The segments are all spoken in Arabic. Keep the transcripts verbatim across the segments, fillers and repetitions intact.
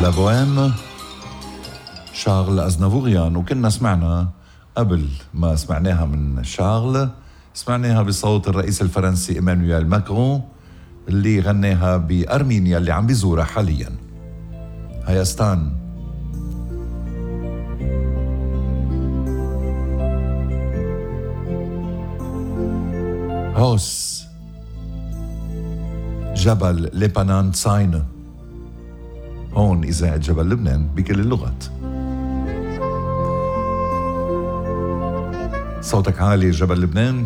لا بوهيم شارل أزنافوريان. وكنا سمعنا قبل ما سمعناها من شارل سمعناها بصوت الرئيس الفرنسي إيمانويل ماكرون اللي غناها بأرمينيا اللي عم بيزورها حاليا. هيستان هوس جبل لبنان تساين. هون إذاعة جبل لبنان بكل اللغات. صوتك عالي جبل لبنان.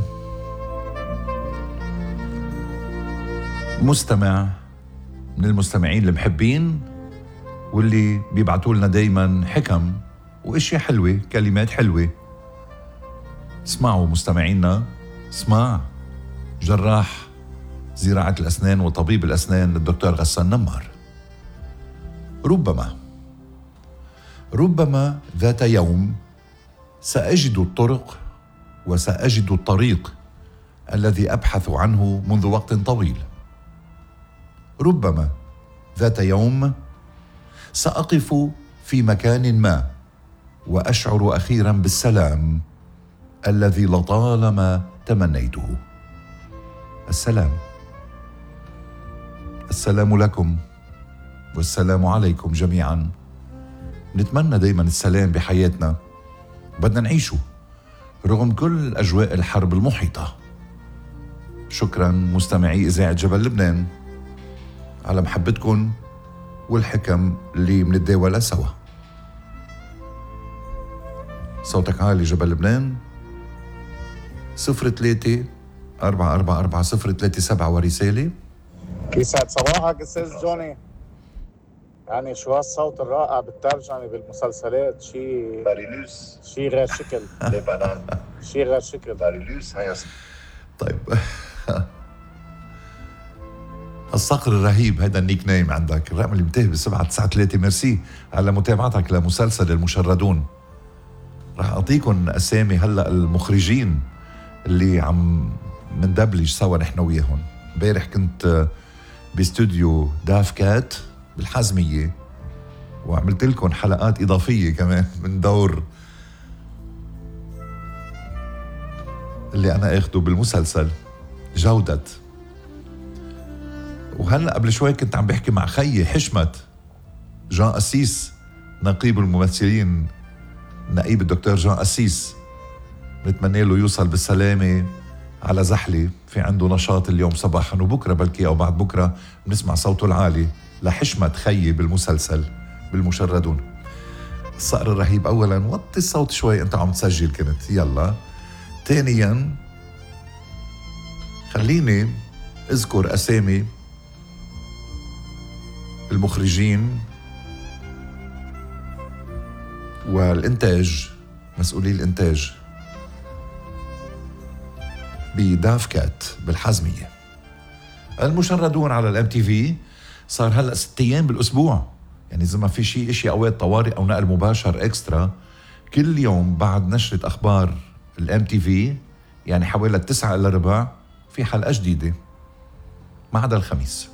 مستمع من المستمعين المحبين واللي بيبعتوا لنا دايما حكم واشياء حلوة، كلمات حلوة. اسمعوا مستمعينا، اسمع جراح زراعة الأسنان وطبيب الأسنان الدكتور غسان نمار. ربما ربما ذات يوم سأجد الطرق وسأجد الطريق الذي أبحث عنه منذ وقت طويل. ربما ذات يوم سأقف في مكان ما وأشعر أخيرا بالسلام الذي لطالما تمنيته. السلام. السلام لكم والسلام عليكم جميعا. نتمنى دايما السلام بحياتنا، بدنا نعيشه رغم كل أجواء الحرب المحيطة. شكرا مستمعي إذاعة جبل لبنان على محبتكم والحكم اللي منتداولها سوا. صوتك عالي جبل لبنان. صفر ثلاثة أربعة أربعة أربعة صفر ثلاثة سبعة ورسالة. يسعد صباحك أستاذ جوني. يعني شو هالصوت الرائع بالترجمة بالمسلسلات، شيء باريلوس، شيء غير شكل. لبنان شيء غير شكل. باريلوس هيا. طيب الصقر الرهيب هيدا النيك نيم عندك. الرقم اللي منتهي بسبعة تسعة ثلاثة. ميرسي على متابعتك لمسلسل المشردون. رح أعطيكم أسامي هلأ المخرجين اللي عم مندبلج سوا نحن وياهم. امبارح كنت باستوديو داف كات بالحزمية وعملت لكم حلقات إضافية كمان من دور اللي أنا أخده بالمسلسل جودة. وهلأ قبل شوي كنت عم بحكي مع خيي حشمت جان أسيس، نقيب الممثلين، نقيب الدكتور جان أسيس. نتمنى له يوصل بالسلامة على زحلة، في عنده نشاط اليوم صباحا وبكرة بلكي أو بعد بكرة بنسمع صوته العالي لحشمت خيي بالمسلسل بالمشردون. الصقر الرهيب. أولا وطي الصوت شوي أنت عم تسجل كنت، يلا. ثانيا خليني اذكر أسامي المخرجين والإنتاج، مسؤولي الإنتاج بداف كات بالحزمية. المشردون على الام تي في صار هلأ ست أيام بالأسبوع، يعني إذا ما في شيء إشي أوقات طوارئ أو نقل مباشر إكسترا كل يوم بعد نشرة أخبار الام تي في، يعني حوالي التسعة إلى ربع في حلقة جديدة ما عدا الخميس.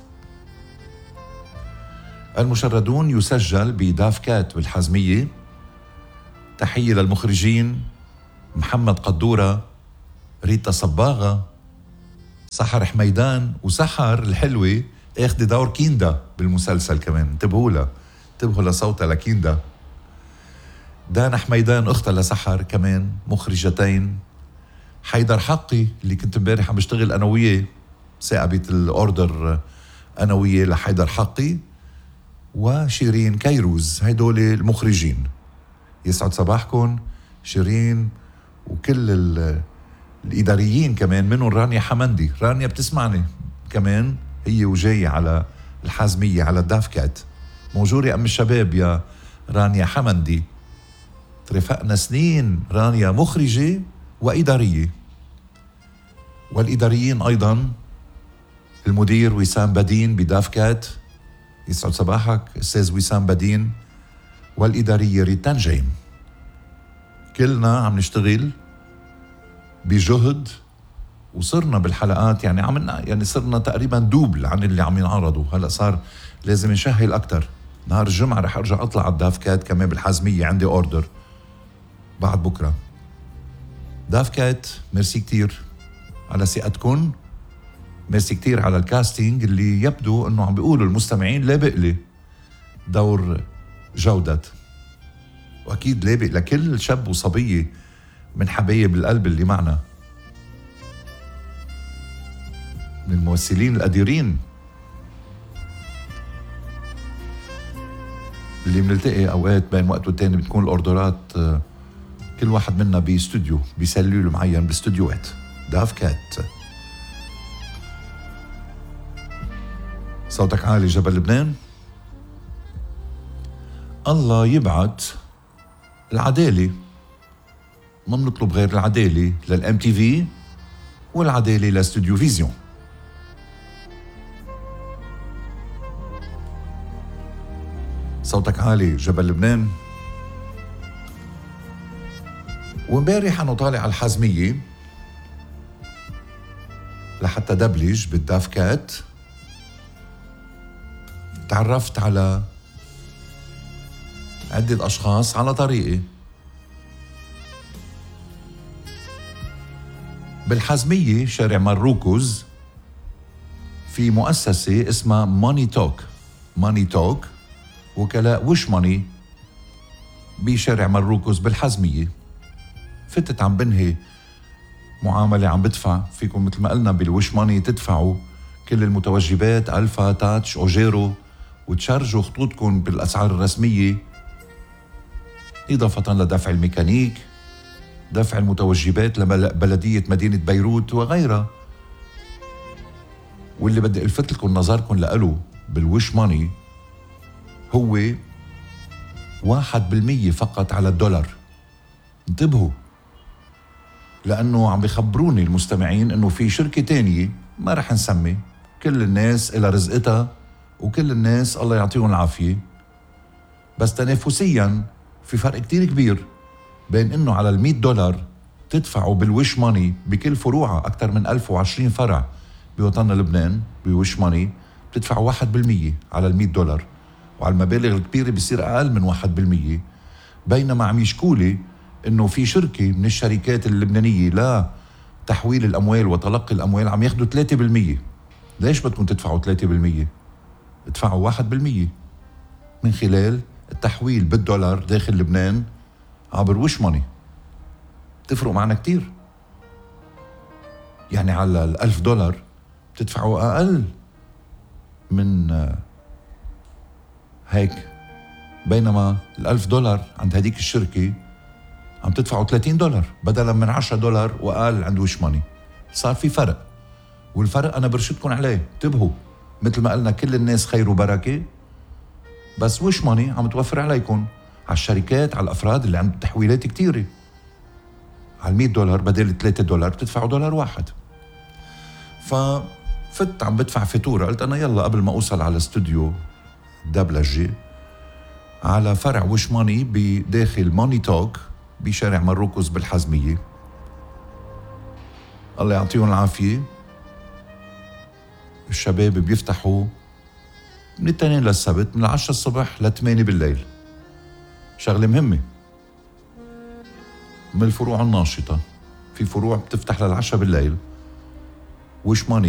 المشردون يسجل بداف كات بالحزمية. تحية للمخرجين محمد قدورة، ريتا صباغة، سحر حميدان. وسحر الحلوة اخذ دور كيندا بالمسلسل كمان، انتبهوا لها، انتبهوا لصوتها لكيندا. دانا حميدان اختها لسحر كمان مخرجتين. حيدر حقي اللي كنت امبارح عم بشتغل انا وياه، ثاقبت الاوردر انا وياه لحيدر حقي. وشيرين كيروز، هيدول المخرجين. يسعد صباحكم شيرين وكل الإداريين كمان، منهم رانيا حمندي. رانيا بتسمعني كمان، هي وجاية على الحازمية على الدافكات. موجودة أم الشباب يا رانيا حمندي. ترفقنا سنين رانيا مخرجة وإدارية. والإداريين أيضا المدير وسام بدين بدافكات. يسعد صباحك أستاذ وسام بدين. والإدارية ريتان جيم. كلنا عم نشتغل بجهد وصرنا بالحلقات يعني عملنا يعني صرنا تقريبا دوبل عن اللي عم ينعرضوا. هلأ صار لازم نشهل أكتر نهار الجمعة رح ارجع اطلع على الدافكات كمان بالحازمية، عندي اوردر بعد بكرة. دافكات ميرسي كتير على ثقتكم، ميرسي كتير على الكاستينج اللي يبدو انه عم بيقولوا المستمعين لابق لي دور جودة، واكيد لابق لكل شاب وصبية من حبايب القلب اللي معنا، من الممثلين القديرين اللي بنلتقي اوقات بين وقت والتاني. بتكون الاوردرات كل واحد منا باستوديو بسلول معين باستوديوهات. دافكات صوتك عالي جبل لبنان. الله يبعت العدالة، ما بنطلب غير العدالة للام تي في والعدالة لاستوديو فيزيون. صوتك عالي جبل لبنان. وامبارح انا طالع على الحازمية لحتى دبلج بالدافكات، تعرفت على عدة أشخاص على طريقي بالحازمية شارع مروكز. في مؤسسة اسمها ماني توك، ماني توك وكلاء وش ماني بشارع مروكز بالحازمية. فتت عم بنهي معاملة، عم بدفع فيكم مثل ما قلنا بالوش ماني تدفعوا كل المتوجبات ألفا تاتش أوجيرو وتشارجوا خطوطكم بالأسعار الرسمية، إضافة لدفع الميكانيك، دفع المتوجبات لبلدية مدينة بيروت وغيرها. واللي بدي ألفت لكم نظركم لقلو بالوش ماني هو واحد بالمية فقط على الدولار. انتبهوا، لأنه عم بيخبروني المستمعين أنه في شركة تانية ما رح نسمي، كل الناس إلى رزقتها وكل الناس الله يعطيهم العافية، بس تنافسيا في فرق كتير كبير بين أنه على المئة دولار تدفعوا بالوش ماني بكل فروعها أكثر من ألف وعشرين فرع بوطننا لبنان بوش ماني، بتدفعوا واحد بالمية على المئة دولار، وعلى المبالغ الكبيرة بيصير أقل من واحد بالمية. بينما عم يشكولي انه في شركة من الشركات اللبنانية لا تحويل الاموال وتلقي الاموال عم ياخدوا ثلاثة بالمية. ليش بدكم تدفعوا ثلاثة بالمية؟ ادفعوا واحد بالمية من خلال التحويل بالدولار داخل لبنان عبر وش ماني. تفرق معنا كتير، يعني على الألف دولار بتدفعوا أقل من هيك، بينما الألف دولار عند هديك الشركة عم تدفعوا ثلاثين دولار بدلا من عشرة دولار وقال عند وش ماني. صار في فرق، والفرق أنا برشدكم عليه. انتبهوا، مثل ما قلنا كل الناس خير وبركة، بس وش ماني عم توفر عليكم على الشركات على الأفراد اللي عندهم تحويلات كتيرة. على المئة دولار بدل ثلاثة دولار بتدفعوا دولار واحد. ففت عم بدفع فاتورة، قلت أنا يلا قبل ما أوصل على استوديو دبلجة على فرع وش ماني بداخل ماني توك بشارع مروكز بالحزمية، الله يعطيهم العافية. الشباب بيفتحوا من الاثنين للسبت من العشرة الصبح لثمانية بالليل. شغلة مهمة من الفروع الناشطة، في فروع بتفتح للعشرة بالليل. وش ماني